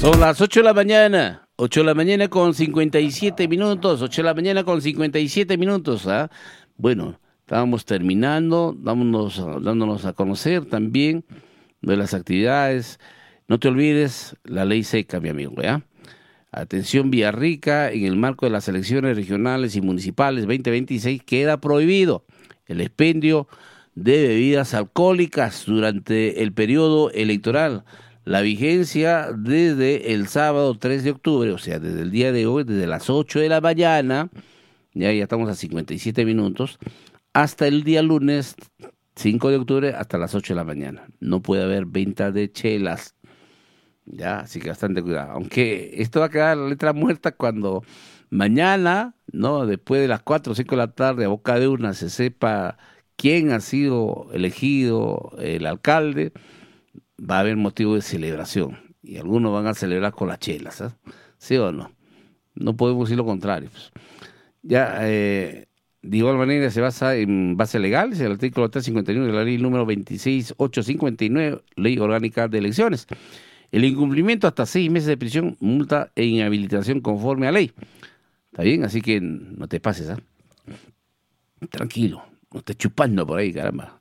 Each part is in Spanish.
Son las 8 de la mañana, 8 de la mañana con 57 minutos, 8 de la mañana con 57 minutos. ¿Ah? Bueno, estábamos terminando, dándonos a conocer también de las actividades. No te olvides, la ley seca, mi amigo, ¿ya? Atención, Villarrica, en el marco de las elecciones regionales y municipales 2026 queda prohibido el expendio de bebidas alcohólicas durante el periodo electoral. La vigencia desde el sábado 3 de octubre, o sea, desde el día de hoy, desde las 8 de la mañana, ya estamos a 57 minutos, hasta el día lunes 5 de octubre hasta las 8 de la mañana. No puede haber venta de chelas, ya, así que bastante cuidado. Aunque esto va a quedar la letra muerta cuando mañana, ¿no? Después de las 4 o 5 de la tarde, a boca de urna, se sepa quién ha sido elegido el alcalde. Va a haber motivo de celebración y algunos van a celebrar con las chelas, ¿eh? ¿Sí o no? No podemos decir lo contrario. Pues. Ya, de igual manera se basa en base legal, es el artículo 351 de la ley número 26859, ley orgánica de elecciones. El incumplimiento hasta 6 meses de prisión, multa e inhabilitación conforme a ley. ¿Está bien? Así que no te pases, ¿ah? Tranquilo, no estés chupando por ahí, caramba.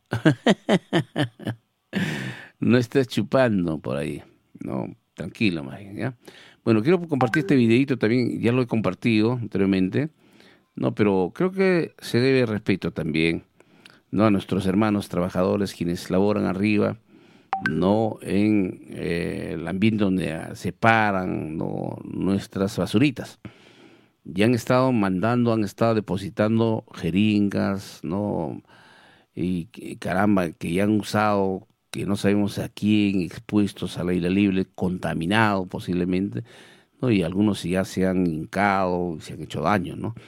No estés chupando por ahí, no, tranquilo, más bien, ¿ya? Bueno, quiero compartir este videito también, ya lo he compartido anteriormente, no, pero creo que se debe respeto también, ¿no? A nuestros hermanos trabajadores, quienes laboran arriba, no en el ambiente donde separan, ¿no? Nuestras basuritas. Ya han estado mandando, han estado depositando jeringas, ¿no? Y caramba, que ya han usado, que no sabemos a quién, expuestos al aire libre, contaminado posiblemente, ¿no? Y algunos ya se han hincado, se han hecho daño, ¿no?